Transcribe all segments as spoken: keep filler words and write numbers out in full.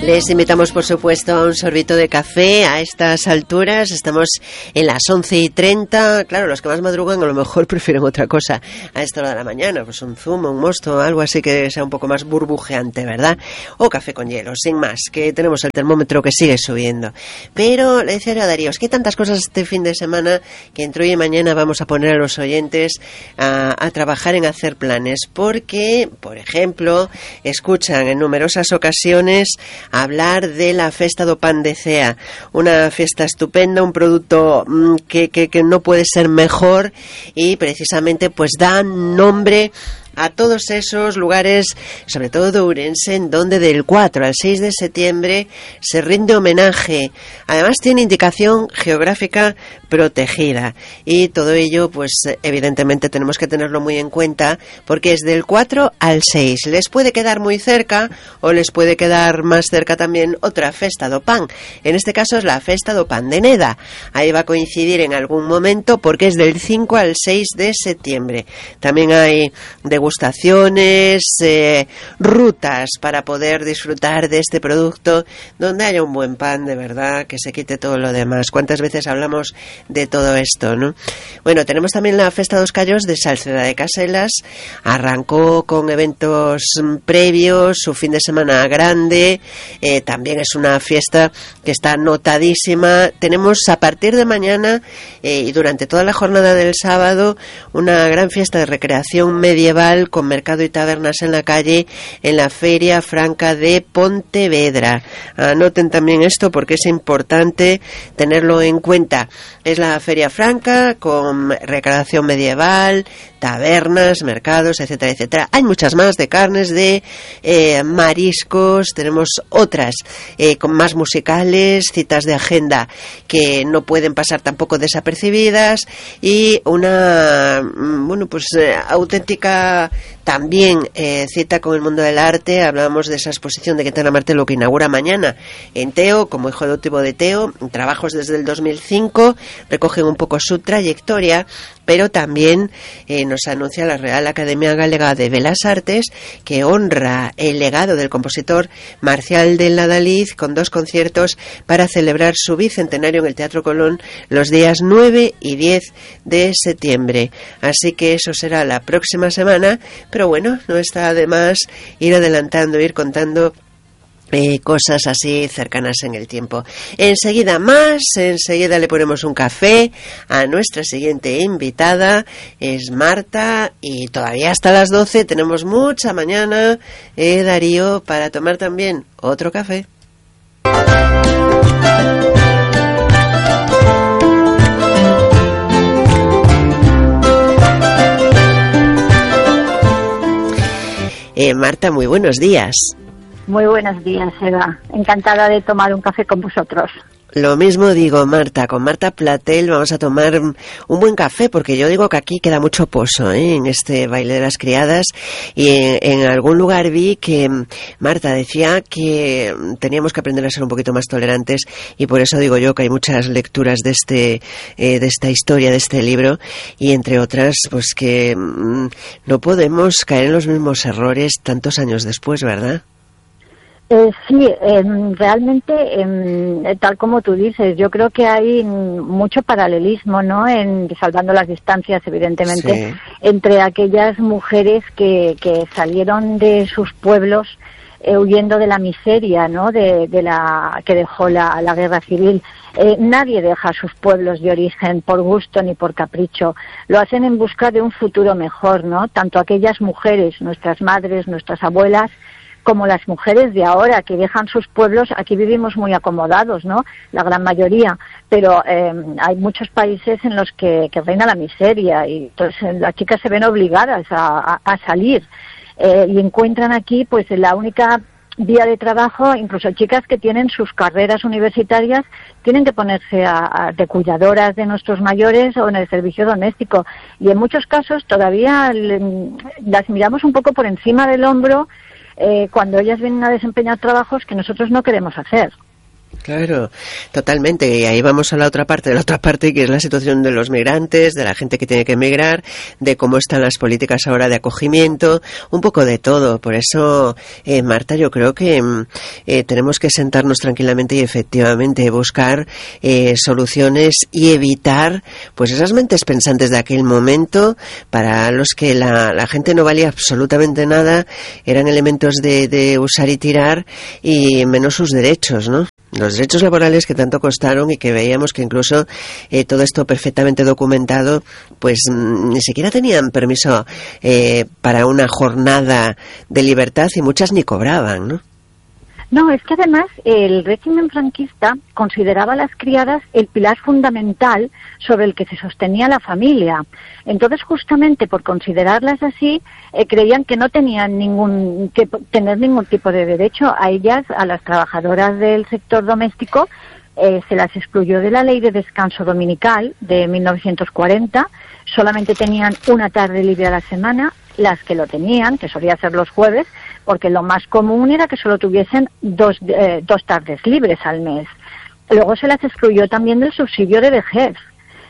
Les invitamos, por supuesto, a un sorbito de café a estas alturas. Estamos en las once y treinta. Claro, los que más madrugan a lo mejor prefieren otra cosa a esta hora de la mañana. Pues un zumo, un mosto, algo así que sea un poco más burbujeante, ¿verdad? O café con hielo, sin más, que tenemos el termómetro que sigue subiendo. Pero le decía a Darío, es que hay tantas cosas este fin de semana que entre hoy y mañana vamos a poner a los oyentes a, a trabajar en hacer planes. Porque, por ejemplo, escuchan en numerosas ocasiones hablar de la Festa do Pan de Cea, una fiesta estupenda, un producto mmm, que, que, que no puede ser mejor y precisamente pues da nombre a todos esos lugares, sobre todo de Ourense, en donde del cuatro al seis de septiembre se rinde homenaje. Además tiene indicación geográfica protegida y todo ello pues evidentemente tenemos que tenerlo muy en cuenta porque es del cuatro al seis. Les puede quedar muy cerca o les puede quedar más cerca también otra Festa do Pan. En este caso es la Festa do Pan de Neda. Ahí va a coincidir en algún momento porque es del cinco al seis de septiembre. También hay degustaciones, eh, rutas para poder disfrutar de este producto donde haya un buen pan de verdad, que se quite todo lo demás. ¿Cuántas veces hablamos de todo esto, no? Bueno, tenemos también la Festa dos Callos de Salceda de Caselas. Arrancó con eventos previos, su fin de semana grande, eh, también es una fiesta que está notadísima. Tenemos a partir de mañana eh, y durante toda la jornada del sábado una gran fiesta de recreación medieval con mercado y tabernas en la calle en la Feria Franca de Pontevedra. Anoten también esto porque es importante tenerlo en cuenta. Es la Feria Franca con recreación medieval, tabernas, mercados, etcétera, etcétera. Hay muchas más de carnes, de eh, mariscos, tenemos otras eh, con más musicales, citas de agenda que no pueden pasar tampoco desapercibidas y una, bueno, pues eh, auténtica también eh, cita con el mundo del arte. Hablábamos de esa exposición de Quintana Martelo que inaugura mañana en Teo, como hijo adoptivo de Teo, trabajos desde el dos mil cinco, recogen un poco su trayectoria, pero también eh, nos anuncia la Real Academia Galega de Belas Artes que honra el legado del compositor Marcial de Ladalid con dos conciertos para celebrar su bicentenario en el Teatro Colón los días nueve y diez de septiembre. Así que eso será la próxima semana, pero bueno, no está de más ir adelantando, ir contando Eh, cosas así cercanas en el tiempo. Enseguida más, enseguida le ponemos un café a nuestra siguiente invitada, es Marta, y todavía hasta las doce tenemos mucha mañana, eh, Darío, para tomar también otro café. Eh, Marta, muy buenos días. Muy buenos días, Eva. Encantada de tomar un café con vosotros. Lo mismo digo, Marta. Con Marta Platel vamos a tomar un buen café, porque yo digo que aquí queda mucho pozo, ¿eh? En este baile de las criadas. Y en, en algún lugar vi que Marta decía que teníamos que aprender a ser un poquito más tolerantes, y por eso digo yo que hay muchas lecturas de este eh, de esta historia, de este libro, y entre otras, pues que mmm, no podemos caer en los mismos errores tantos años después, ¿verdad? Eh, sí, eh, realmente, eh, tal como tú dices, yo creo que hay mucho paralelismo, ¿no? En salvando las distancias, evidentemente, sí, entre aquellas mujeres que, que salieron de sus pueblos eh, huyendo de la miseria, ¿no? De, de la que dejó la, la guerra civil. Eh, nadie deja sus pueblos de origen por gusto ni por capricho. Lo hacen en busca de un futuro mejor, ¿no? Tanto aquellas mujeres, nuestras madres, nuestras abuelas, como las mujeres de ahora que dejan sus pueblos. Aquí vivimos muy acomodados, ¿no? La gran mayoría, pero eh, hay muchos países en los que, que reina la miseria y entonces las chicas se ven obligadas a, a, a salir eh, y encuentran aquí pues la única vía de trabajo. Incluso chicas que tienen sus carreras universitarias tienen que ponerse a, a, de cuidadoras de nuestros mayores o en el servicio doméstico, y en muchos casos todavía le, las miramos un poco por encima del hombro Eh, cuando ellas vienen a desempeñar trabajos que nosotros no queremos hacer. Claro, totalmente. Y ahí vamos a la otra parte, de la otra parte, que es la situación de los migrantes, de la gente que tiene que emigrar, de cómo están las políticas ahora de acogimiento, un poco de todo. Por eso, eh, Marta, yo creo que eh, tenemos que sentarnos tranquilamente y efectivamente buscar eh, soluciones y evitar pues esas mentes pensantes de aquel momento para los que la, la gente no valía absolutamente nada, eran elementos de, de usar y tirar y menos sus derechos, ¿no? Los derechos laborales que tanto costaron y que veíamos que incluso eh, todo esto perfectamente documentado, pues mm, ni siquiera tenían permiso eh, para una jornada de libertad y muchas ni cobraban, ¿no? No, es que además el régimen franquista consideraba a las criadas el pilar fundamental sobre el que se sostenía la familia. Entonces, justamente por considerarlas así, eh, creían que no tenían ningún que tener ningún tipo de derecho. A ellas, a las trabajadoras del sector doméstico, eh, se las excluyó de la ley de descanso dominical de mil novecientos cuarenta. Solamente tenían una tarde libre a la semana, las que lo tenían, que solía ser los jueves, porque lo más común era que solo tuviesen dos, eh, dos tardes libres al mes. Luego se las excluyó también del subsidio de vejez.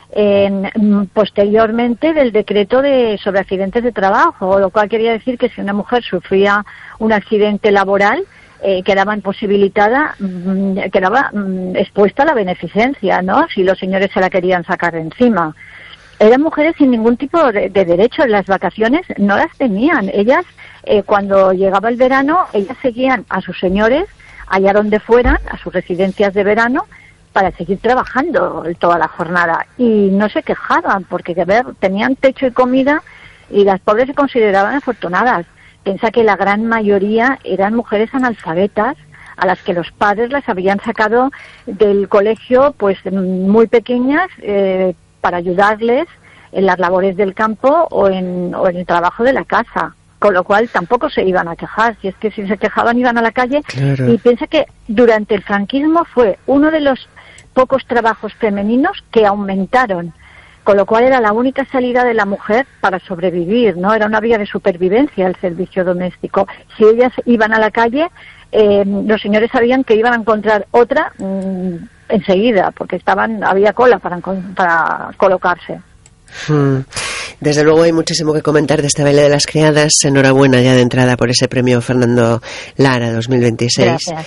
En, posteriormente del decreto de sobre accidentes de trabajo, lo cual quería decir que si una mujer sufría un accidente laboral, eh, quedaba imposibilitada, mmm, quedaba mmm, expuesta a la beneficencia, ¿no? Si los señores se la querían sacar de encima. Eran mujeres sin ningún tipo de, de derecho. En las vacaciones no las tenían. Ellas, eh, cuando llegaba el verano, ellas seguían a sus señores allá donde fueran, a sus residencias de verano, para seguir trabajando toda la jornada. Y no se quejaban, porque a ver, tenían techo y comida, y las pobres se consideraban afortunadas. Piensa que la gran mayoría eran mujeres analfabetas, a las que los padres las habían sacado del colegio pues muy pequeñas, eh, para ayudarles en las labores del campo o en, o en el trabajo de la casa, con lo cual tampoco se iban a quejar. Si es que si se quejaban iban a la calle. Claro. Y piensa que durante el franquismo fue uno de los pocos trabajos femeninos que aumentaron, con lo cual era la única salida de la mujer para sobrevivir, ¿no? Era una vía de supervivencia el servicio doméstico. Si ellas iban a la calle, eh, los señores sabían que iban a encontrar otra mmm, enseguida, porque estaban había cola para, para colocarse. Hmm. Desde luego hay muchísimo que comentar de esta Baile de las Criadas. Enhorabuena ya de entrada por ese premio Fernando Lara dos mil veintiséis. Gracias.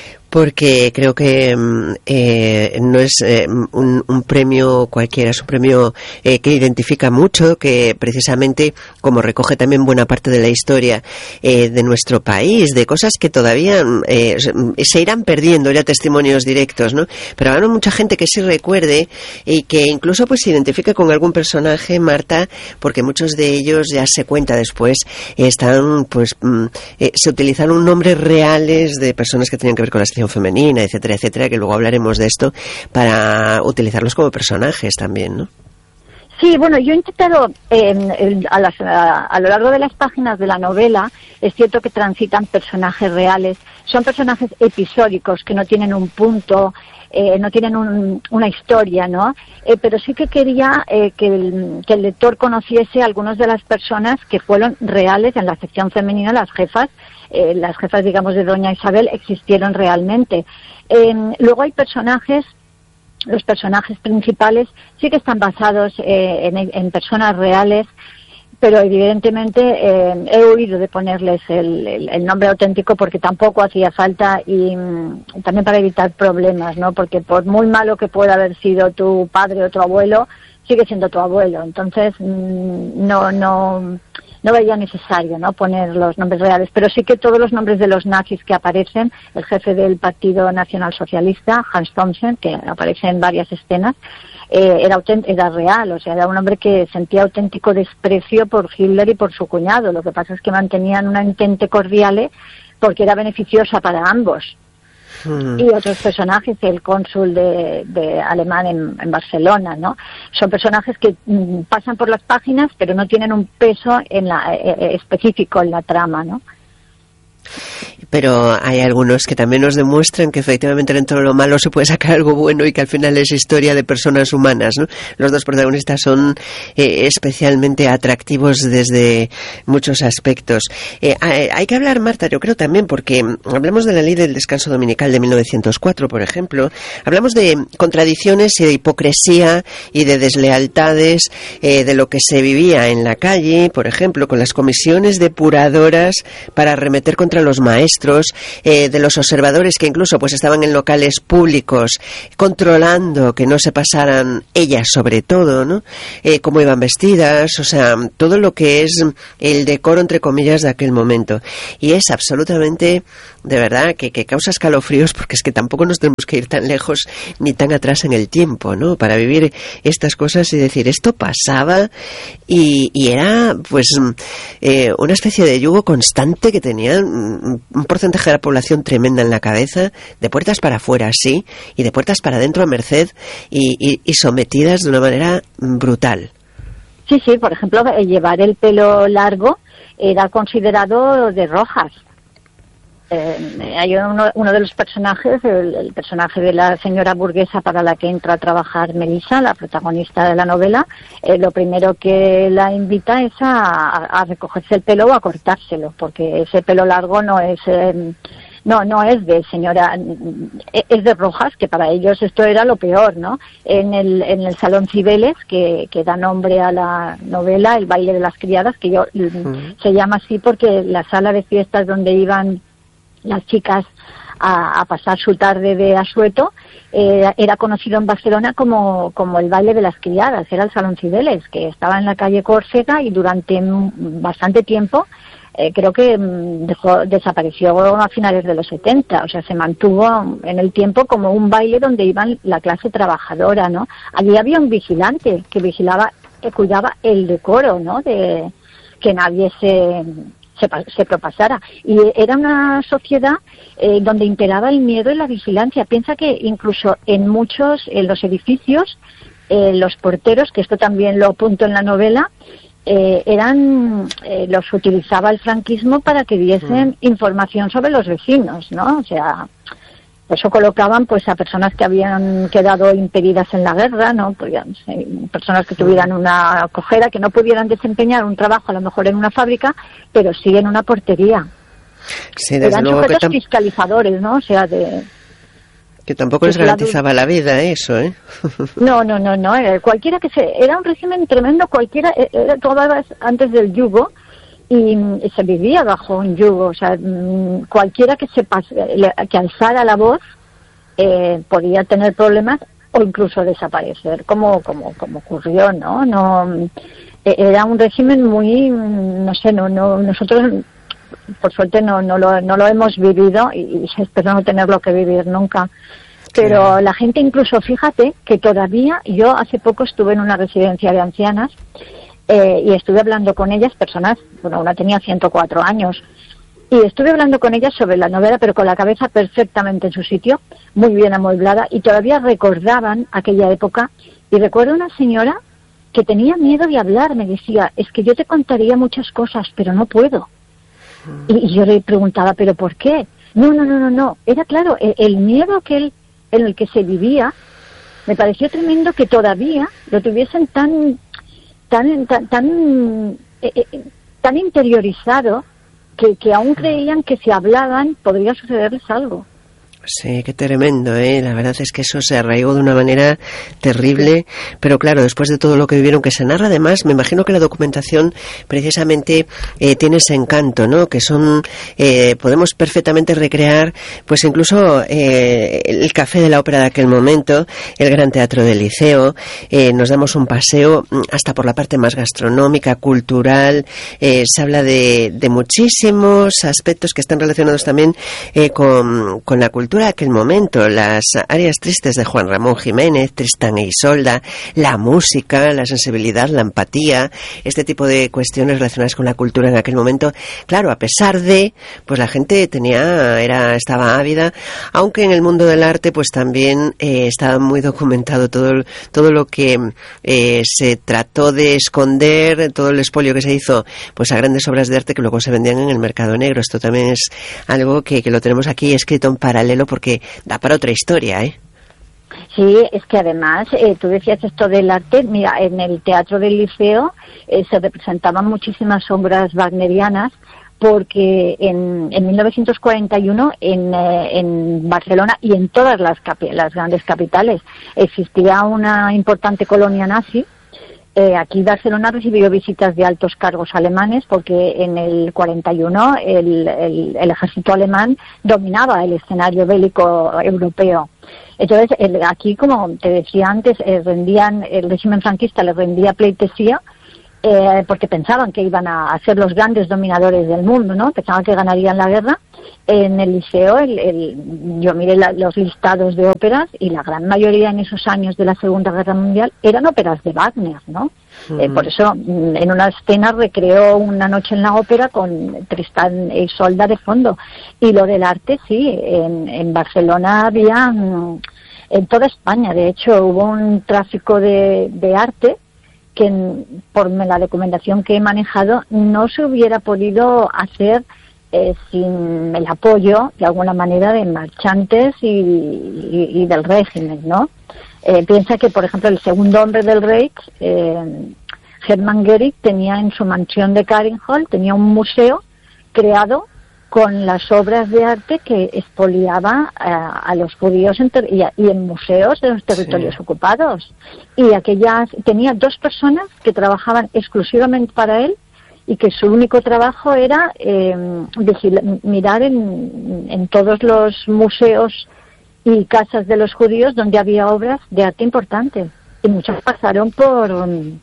Porque creo que eh, no es eh, un, un premio cualquiera, es un premio eh, que identifica mucho, que precisamente, como recoge también buena parte de la historia eh, de nuestro país, de cosas que todavía eh, se irán perdiendo, ya testimonios directos, ¿no? Pero habrá mucha gente que sí recuerde y que incluso pues se identifique con algún personaje, Marta, porque muchos de ellos, ya se cuenta después, eh, están, pues, eh, se utilizaron nombres reales de personas que tenían que ver con la femenina, etcétera, etcétera, que luego hablaremos de esto, para utilizarlos como personajes también, ¿no? Sí, bueno, yo he intentado, eh, a, las, a, a lo largo de las páginas de la novela, es cierto que transitan personajes reales, son personajes episódicos que no tienen un punto, eh, no tienen un, una historia, ¿no? Eh, pero sí que quería eh, que, el, que el lector conociese a algunas de las personas que fueron reales en la sección femenina, las jefas. Eh, las jefas, digamos, de Doña Isabel existieron realmente. Eh, luego hay personajes, los personajes principales sí que están basados eh, en, en personas reales, pero evidentemente eh, he huido de ponerles el, el, el nombre auténtico porque tampoco hacía falta, y mm, también para evitar problemas, ¿no? Porque por muy malo que pueda haber sido tu padre o tu abuelo, sigue siendo tu abuelo. Entonces, mmm, no, no... no veía necesario, ¿no?, poner los nombres reales, pero sí que todos los nombres de los nazis que aparecen, el jefe del Partido Nacional Socialista, Hans Thomsen, que aparece en varias escenas, eh, era, era real, o sea, era un hombre que sentía auténtico desprecio por Hitler y por su cuñado. Lo que pasa es que mantenían una entente cordial porque era beneficiosa para ambos. Y otros personajes, el cónsul de, de alemán en, en Barcelona, ¿no? Son personajes que mm, pasan por las páginas, pero no tienen un peso en la, eh, específico en la trama, ¿no? Pero hay algunos que también nos demuestran que efectivamente dentro de lo malo se puede sacar algo bueno y que al final es historia de personas humanas, ¿no? Los dos protagonistas son eh, especialmente atractivos desde muchos aspectos. Eh, hay que hablar, Marta, yo creo también, porque hablamos de la ley del descanso dominical de mil novecientos cuatro, por ejemplo. Hablamos de contradicciones y de hipocresía y de deslealtades, eh, de lo que se vivía en la calle, por ejemplo, con las comisiones depuradoras para arremeter contra los maestros, eh, de los observadores que incluso pues estaban en locales públicos controlando que no se pasaran, ellas sobre todo, ¿no? Eh, cómo iban vestidas, o sea, todo lo que es el decoro entre comillas de aquel momento. Y es absolutamente, de verdad, que, que causa escalofríos, porque es que tampoco nos tenemos que ir tan lejos ni tan atrás en el tiempo, ¿no? Para vivir estas cosas y decir, esto pasaba y, y era pues eh, una especie de yugo constante que tenían un porcentaje de la población tremenda en la cabeza, de puertas para afuera, sí, y de puertas para adentro a merced y, y, y sometidas de una manera brutal. Sí, sí, por ejemplo, llevar el pelo largo era considerado de rojas. Eh, hay uno, uno de los personajes, el, el personaje de la señora burguesa para la que entra a trabajar Melissa, la protagonista de la novela, eh, lo primero que la invita es a, a recogerse el pelo o a cortárselo, porque ese pelo largo no es eh, no no es de señora, es de rojas, que para ellos esto era lo peor, ¿no? En el en el Salón Cibeles, que, que da nombre a la novela, el baile de las criadas, que yo uh-huh. se llama así porque la sala de fiestas donde iban las chicas a, a pasar su tarde de asueto, eh, era conocido en Barcelona como, como el baile de las criadas, era el Salón Cibeles, que estaba en la calle Córcega y durante m- bastante tiempo, eh, creo que m- dejó, desapareció a finales de los setenta, o sea, se mantuvo en el tiempo como un baile donde iban la clase trabajadora, ¿no? Allí había un vigilante que vigilaba, que cuidaba el decoro, ¿no? De que nadie se... Se, se propasara. Y era una sociedad eh, donde imperaba el miedo y la vigilancia. Piensa que incluso en muchos, en los edificios, eh, los porteros, que esto también lo apunto en la novela, eh, eran, eh, los utilizaba el franquismo para que diesen mm. información sobre los vecinos, ¿no? O sea, eso colocaban pues a personas que habían quedado impedidas en la guerra, ¿no? Podían ser personas que tuvieran una cojera, que no pudieran desempeñar un trabajo a lo mejor en una fábrica, pero sí en una portería. Sí, desde Eran luego sujetos que tam- fiscalizadores, ¿no? O sea, de... Que tampoco les garantizaba la vida eso, ¿eh? No, no, no, no. Era cualquiera que se... Era un régimen tremendo, cualquiera... Era todas antes del yugo, y se vivía bajo un yugo, o sea, cualquiera que se pase, que alzara la voz eh, podía tener problemas o incluso desaparecer, como como como ocurrió, ¿no? No era un régimen muy, no sé, no no nosotros por suerte no no lo no lo hemos vivido y, y espero no tenerlo que vivir nunca. Pero sí. La gente incluso, fíjate que todavía, yo hace poco estuve en una residencia de ancianas. Eh, y estuve hablando con ellas, personas, bueno, una tenía ciento cuatro años, y estuve hablando con ellas sobre la novela, pero con la cabeza perfectamente en su sitio, muy bien amueblada, y todavía recordaban aquella época. Y recuerdo una señora que tenía miedo de hablar, me decía, es que yo te contaría muchas cosas, pero no puedo. Mm. Y, y yo le preguntaba, ¿pero por qué? No, no, no, no, no. Era claro, el, el miedo que él, en el que se vivía, me pareció tremendo que todavía lo tuviesen tan... tan tan tan, eh, eh, tan interiorizado que, que aún creían que si hablaban podría sucederles algo. Sí, qué tremendo, ¿eh? La verdad es que eso se arraigó de una manera terrible, sí. Pero claro, después de todo lo que vivieron, que se narra además, me imagino que la documentación precisamente eh, tiene ese encanto, ¿no? Que son, eh, podemos perfectamente recrear, pues incluso eh, el café de la ópera de aquel momento, el Gran Teatro del Liceo, eh, nos damos un paseo hasta por la parte más gastronómica, cultural, eh, se habla de, de muchísimos aspectos que están relacionados también eh, con, con la cultura cultura de aquel momento, las arias tristes de Juan Ramón Jiménez, Tristán e Isolda, la música, la sensibilidad, la empatía, este tipo de cuestiones relacionadas con la cultura en aquel momento. Claro, a pesar de, pues la gente tenía, era, estaba ávida, aunque en el mundo del arte, pues también eh, estaba muy documentado todo, todo lo que eh, se trató de esconder, todo el expolio que se hizo, pues a grandes obras de arte que luego se vendían en el mercado negro. Esto también es algo que, que lo tenemos aquí escrito en paralelo porque da para otra historia, ¿eh? Sí, es que además, eh, tú decías esto del arte, mira, en el Teatro del Liceo eh, se representaban muchísimas obras wagnerianas, porque en, en mil novecientos cuarenta y uno en, eh, en Barcelona y en todas las, capi- las grandes capitales existía una importante colonia nazi. Eh, aquí Barcelona recibió visitas de altos cargos alemanes porque en el cuarenta y uno el, el, el ejército alemán dominaba el escenario bélico europeo. Entonces, el, aquí, como te decía antes, eh, rendían, el régimen franquista les rendía pleitesía eh, porque pensaban que iban a, a ser los grandes dominadores del mundo, ¿no? Pensaban que ganarían la guerra. En el liceo, el, el, yo miré la, los listados de óperas y la gran mayoría en esos años de la Segunda Guerra Mundial eran óperas de Wagner, ¿no? Mm. Eh, por eso, en una escena recreó Una noche en la ópera con Tristán e Isolda de fondo. Y lo del arte, sí, en, en Barcelona había, en toda España, de hecho, hubo un tráfico de, de arte que, por la documentación que he manejado, no se hubiera podido hacer Eh, sin el apoyo, de alguna manera, de marchantes y, y, y del régimen, ¿no? Eh, piensa que, por ejemplo, el segundo hombre del Reich, eh, Hermann Goering, tenía en su mansión de Karinhol, tenía un museo creado con las obras de arte que expoliaba a, a los judíos en ter- y, a, y en museos de los territorios sí. ocupados. Y aquellas, tenía dos personas que trabajaban exclusivamente para él, y que su único trabajo era eh, vigila- mirar en, en todos los museos y casas de los judíos donde había obras de arte importantes. Y muchas pasaron por,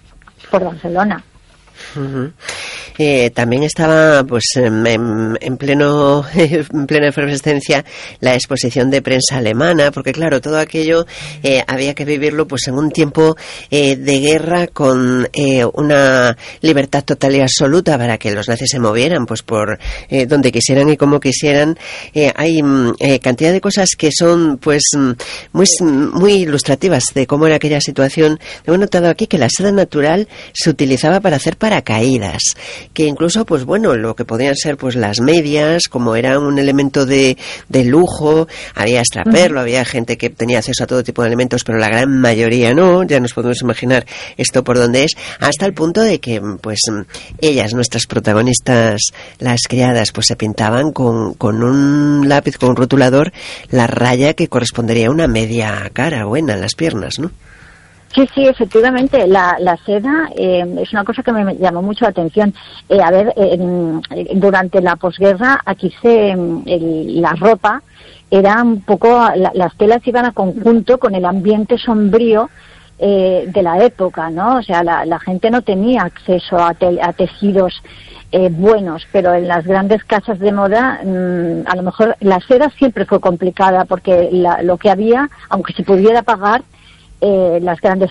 por Barcelona. Uh-huh. Eh, también estaba pues en, en, en pleno en plena efervescencia la exposición de prensa alemana, porque claro, todo aquello eh, había que vivirlo pues en un tiempo eh, de guerra con eh, una libertad total y absoluta para que los nazis se movieran pues por eh, donde quisieran y como quisieran. Eh, hay eh, cantidad de cosas que son pues muy muy ilustrativas de cómo era aquella situación. Hemos notado aquí que la seda natural se utilizaba para hacer paracaídas, que incluso, pues bueno, lo que podían ser pues las medias, como era un elemento de, de lujo, había extraperlo, uh-huh. había gente que tenía acceso a todo tipo de elementos, pero la gran mayoría no, ya nos podemos imaginar esto por dónde es, hasta el punto de que, pues, ellas, nuestras protagonistas, las criadas, pues se pintaban con, con un lápiz, con un rotulador, la raya que correspondería a una media cara buena en las piernas, ¿no? Sí, sí, efectivamente, la, la seda eh, es una cosa que me llamó mucho la atención. Eh, a ver, eh, durante la posguerra aquí se el, la ropa era un poco, la, las telas iban a conjunto con el ambiente sombrío eh, de la época, ¿no? O sea, la, la gente no tenía acceso a, te, a tejidos eh, buenos, pero en las grandes casas de moda, mmm, a lo mejor la seda siempre fue complicada porque la, lo que había, aunque se pudiera pagar, Eh, las grandes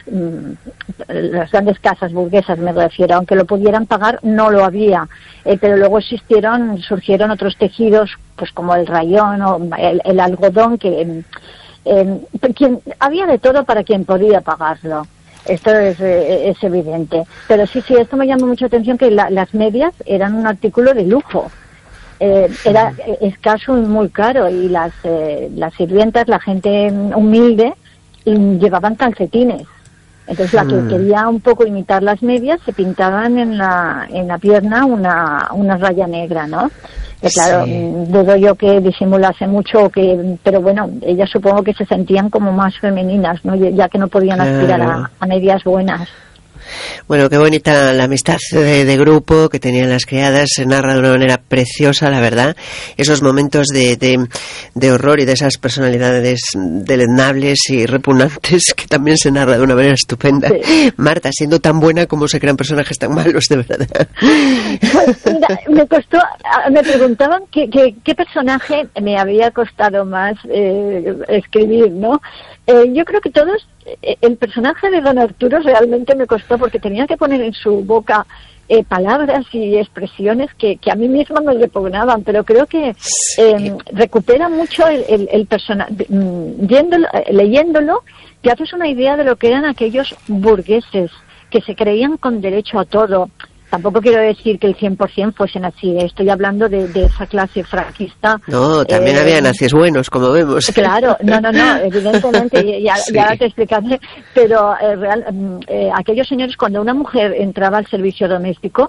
mm, las grandes casas burguesas me refiero, aunque lo pudieran pagar no lo había, eh, pero luego existieron surgieron otros tejidos pues como el rayón o el, el algodón que eh, eh, quien, había de todo para quien podía pagarlo. Esto es, eh, es evidente, pero sí sí esto me llama mucha atención, que la, las medias eran un artículo de lujo. Eh, era escaso y muy caro, y las eh, las sirvientas, la gente humilde, y llevaban calcetines. Entonces la que mm. quería un poco imitar las medias se pintaban en la en la pierna una una raya negra, ¿no? Que claro, sí. dudo yo que disimulase mucho, que pero bueno, ellas supongo que se sentían como más femeninas, ¿no? Ya que no podían aspirar claro. a, a medias buenas. Bueno, qué bonita la amistad de, de grupo que tenían las criadas, se narra de una manera preciosa, la verdad, esos momentos de, de, de horror y de esas personalidades deleznables y repugnantes que también se narra de una manera estupenda. Sí. Marta, siendo tan buena, como se crean personajes tan malos, de verdad. Pues, mira, me costó, me preguntaban qué, qué, qué personaje me había costado más eh, escribir, ¿no? Eh, yo creo que todos, eh, el personaje de don Arturo realmente me costó porque tenía que poner en su boca eh, palabras y expresiones que, que a mí misma me repugnaban, pero creo que eh, recupera mucho el, el, el personaje, viéndolo, leyéndolo, te haces una idea de lo que eran aquellos burgueses que se creían con derecho a todo. Tampoco quiero decir que el cien por ciento fuesen así, estoy hablando de, de esa clase franquista. No, también eh, había nazis buenos, como vemos. Claro, no, no, no, evidentemente, ya, sí. ya te explicaré, pero eh, real, eh, aquellos señores, cuando una mujer entraba al servicio doméstico,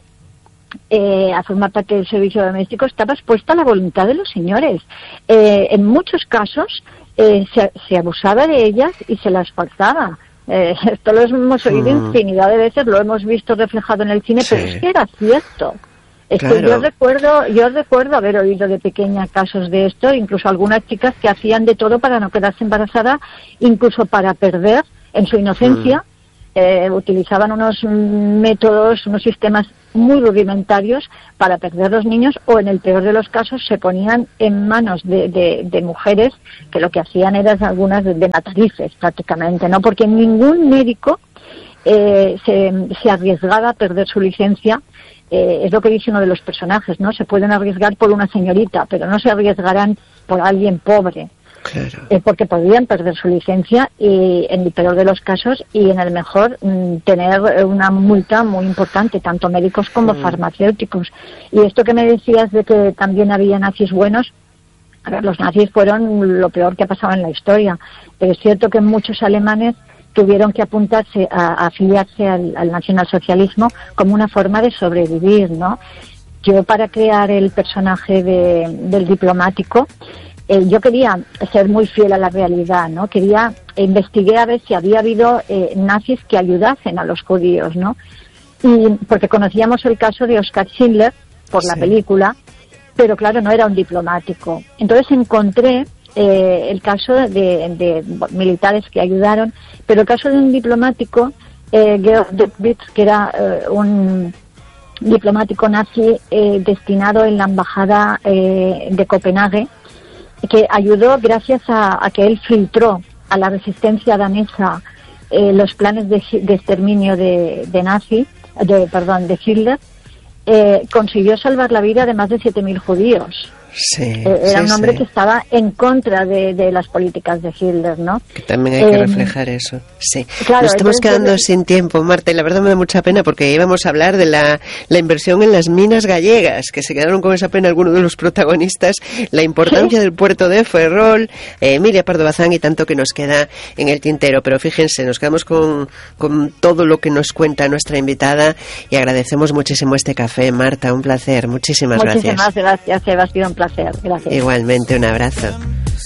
eh, a formar parte del servicio doméstico, estaba expuesta a la voluntad de los señores. Eh, en muchos casos eh, se, se abusaba de ellas y se las forzaba. Eh, esto lo hemos oído mm. infinidad de veces, lo hemos visto reflejado en el cine, sí. pero es que era cierto. Es claro. que yo recuerdo, yo recuerdo haber oído de pequeña casos de esto, incluso algunas chicas que hacían de todo para no quedarse embarazada, incluso para perder en su inocencia, mm. eh, utilizaban unos métodos, unos sistemas muy rudimentarios para perder los niños, o en el peor de los casos se ponían en manos de, de, de mujeres que lo que hacían eran algunas de, de natalices prácticamente, ¿no? Porque ningún médico eh, se, se arriesgaba a perder su licencia. Eh, es lo que dice uno de los personajes, ¿no? Se pueden arriesgar por una señorita, pero no se arriesgarán por alguien pobre. Claro. Eh, porque podrían perder su licencia y en el peor de los casos y en el mejor mm, tener una multa muy importante, tanto médicos como mm. farmacéuticos. Y esto que me decías de que también había nazis buenos, a ver, los nazis fueron lo peor que ha pasado en la historia, pero es cierto que muchos alemanes tuvieron que apuntarse a, a afiliarse al, al nacionalsocialismo como una forma de sobrevivir, ¿no? Yo, para crear el personaje de, del diplomático, Eh, yo quería ser muy fiel a la realidad, ¿no? Quería, eh, investigué a ver si había habido eh, nazis que ayudasen a los judíos, ¿no? Y porque conocíamos el caso de Oskar Schindler por sí. la película, pero claro, no era un diplomático. Entonces encontré eh, el caso de, de militares que ayudaron, pero el caso de un diplomático, eh, Georg Dubwitz, que era eh, un diplomático nazi eh, destinado en la embajada eh, de Copenhague, que ayudó gracias a, a que él filtró a la resistencia danesa eh, los planes de, de exterminio de, de nazi, de, perdón, de Hitler, eh, consiguió salvar la vida de más de siete mil judíos. Sí, eh, era sí, un hombre sí. que estaba en contra de, de las políticas de Hitler, ¿no? Que también hay que eh, reflejar eso. Sí. Claro, nos estamos quedando entonces... sin tiempo, Marta, y la verdad me da mucha pena porque íbamos a hablar de la, la inversión en las minas gallegas, que se quedaron con esa pena algunos de los protagonistas, la importancia ¿Sí? del puerto de Ferrol, eh, Emilia Pardo Bazán y tanto que nos queda en el tintero. Pero fíjense, nos quedamos con, con todo lo que nos cuenta nuestra invitada y agradecemos muchísimo este café. Marta, un placer. Muchísimas, Muchísimas gracias. Muchísimas gracias, Eva, ha sido un placer. Gracias. Igualmente, un abrazo.